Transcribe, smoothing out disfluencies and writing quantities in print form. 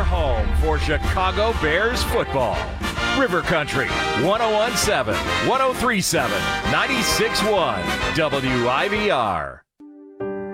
home for Chicago Bears football. River Country, 101.7, 103.7, 96.1, WIVR.